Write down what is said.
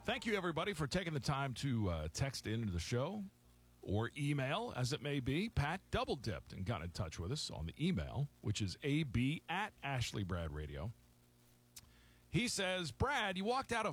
Thank you, everybody, for taking the time to text into the show or email, as it may be. Pat double-dipped and got in touch with us on the email, which is ab@AshleyBradRadio. He says, Brad, you walked out of